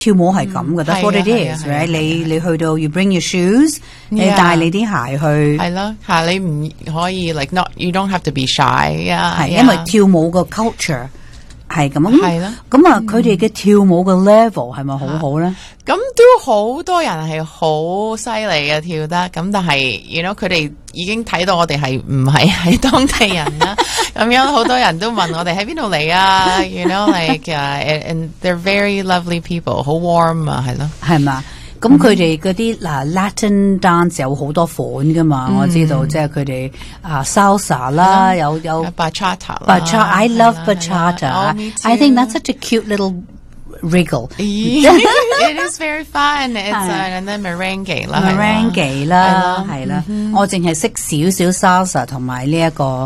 跳舞係咁嘅，that's what it is, right? 你去到 you bring your shoes， 你帶你啲鞋去， 係咯嚇，你唔可以 like not you don't have to be shy 啊， 係因為跳舞個 culture 係咁啊， 係啦， 咁啊佢哋嘅跳舞嘅 level 係咪好好咧？ 咁都好多人係好犀利嘅跳得，咁但係 you know 佢哋已經睇到我哋係唔係當地人啦，咁樣好多人都問我哋喺邊度嚟啊 ，you know like and they're very lovely people， 好 warm 啊，係咯， 係嘛？咁佢哋嗰啲Latin dance 有好多款噶嘛，我知道即係佢哋salsa 啦，有 bachata 啦 ，I love bachata。I think that's such a cute little wriggle. It is very fun. It's and then merengue 啦， 係啦，我淨係識少少 salsa 同埋呢一個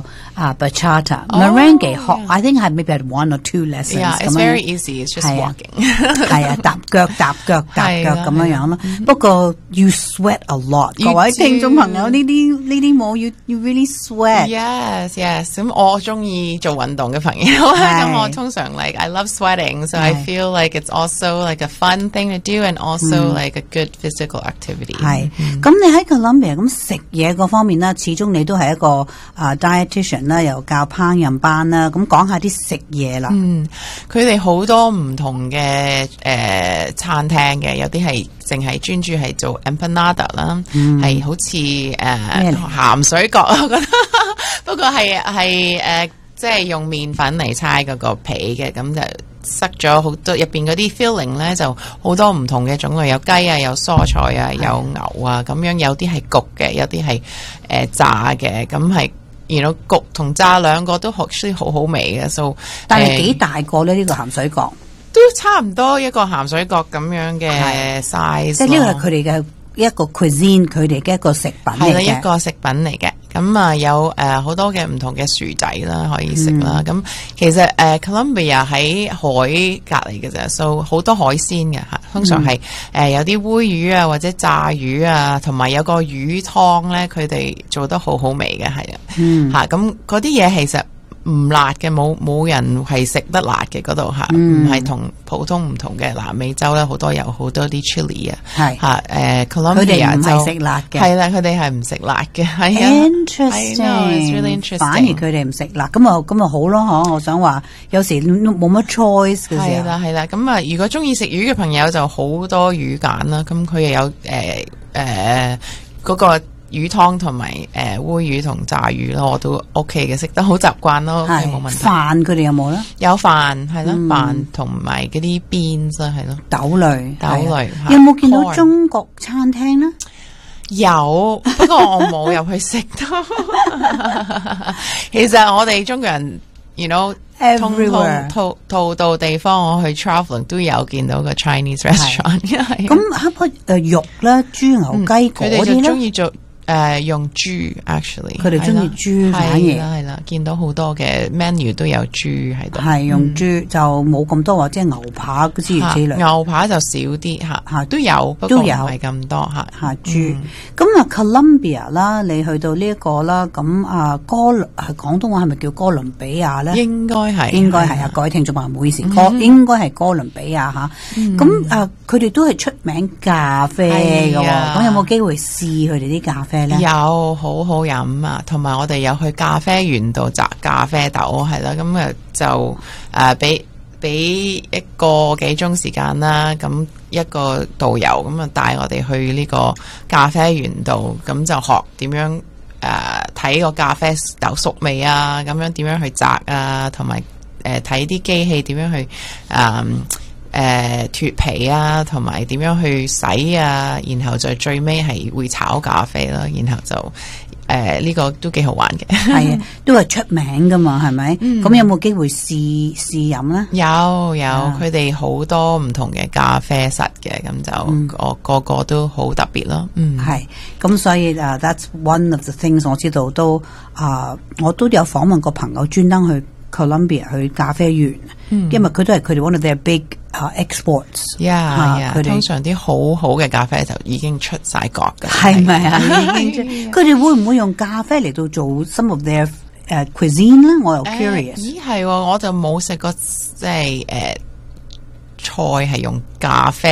bachata。merengue I think I maybe had 1 or 2 lessons. Yeah, it's very easy. It's just walking. 係啊，踏腳咁樣樣啦。不過 you sweat a lot， 各位聽眾朋友，呢啲舞 you really sweat. Yes. 咁我中意做運動嘅朋友，咁我通常 like I love sweating, so I feel like it's also like a fun thing to do and also like a good physical activity. 係，咁你喺 Colombia 咁食嘢嗰方面啦，始終你都係一個dietitian 啦，又教烹飪班啦，咁講下啲食嘢啦。 佢哋好多唔同嘅餐廳嘅，有啲係淨係專注係做 empanada 啦，係好似鹹水角，我覺得，不過係即係用麵粉嚟搓嗰個皮嘅，咁就塞咗好多入邊嗰啲 filling 咧，就好多唔同嘅種類，有雞啊，有蔬菜啊，有牛啊，咁樣有啲係焗嘅，有啲係炸嘅，咁係焗同炸兩個都好好味嘅。So 但係幾大個咧？呢個鹹水角都差唔多一個鹹水角咁樣嘅 size。即係呢個係佢哋嘅一個 cuisine， 佢哋嘅一個食品嚟嘅。係啦， 一個食品嚟嘅。咁有好多嘅唔同嘅薯仔啦，可以食啦。咁其實Colombia 喺海隔離嘅啫，所以好多海鮮嘅嚇。通常係有啲煨魚啊，或者炸魚啊，同埋有個魚湯咧，佢哋做得好好味嘅，係啊。咁嗰啲嘢其實唔辣嘅，冇人係食得辣嘅嗰度嚇，唔係同普通唔同嘅南美洲咧，好多有好多啲 chili 啊，係Colombia 佢哋唔係食辣嘅， 係啦，佢哋係唔食辣嘅，係啊 ，interesting， really interesting， 反而佢哋唔食辣，咁啊好咯，嗬，我想話有時冇乜 choice 嘅時候， 係啦，咁如果中意食魚嘅朋友就好多魚揀啦，咁佢又有嗰個魚湯同埋煨魚同炸魚咯，我都 OK 嘅，食得好習慣咯，冇問題。飯佢哋有冇咧？有飯係咯，飯同埋嗰啲 beans 啦，係咯，豆類。 有冇見到中國餐廳咧？ 有，不過我冇入去食到。其實我哋中國人 ，you know。everywhere 套到地方，我去 traveling 都有見到個 Chinese restaurant。 咁肉咧，豬牛雞嗰啲咧，佢哋就中意做。 用豬 actually， 佢哋中意豬反而係啦，見到好多嘅 menu 都有豬喺度， 係用豬就冇咁多話，即係牛扒之類。牛扒就少啲嚇，都有，不過唔係咁多嚇豬。咁Colombia 啦，你去到呢一個啦，咁廣東話係咪叫哥倫比亞咧？應該係啊，各位聽眾朋友唔好意思，應該係哥倫比亞嚇。咁佢哋都係出名咖啡嘅喎，咁有冇機會試佢哋啲咖啡？ 有好好飲啊，同埋我哋有去咖啡園度摘咖啡豆，係啦，咁就俾一個幾鐘時間啦，咁一個導遊咁啊帶我哋去呢個咖啡園度，咁就學點樣睇個咖啡豆熟未啊，咁樣點樣去摘啊，同埋睇啲機器點樣去脫皮啊，同埋點樣去洗啊，然後就最尾係會炒咖啡啦，然後就呢個都幾好玩嘅，係啊，都係出名噶嘛，係咪？咁有冇機會試飲咧？有，佢哋好多唔同嘅咖啡室嘅，咁就個個都好特別咯。係，咁所以that's one of the things 我知道都我都有訪問過朋友專登去 Colombia 去咖啡園，因為佢都係佢哋 one of their big exports， 佢哋通常啲好好嘅咖啡就已經出晒國㗎，係咪啊？佢哋會唔會用咖啡嚟到做 some of their cuisine 咧？我又 curious。咦，係喎，我就冇食過即係菜係用咖啡。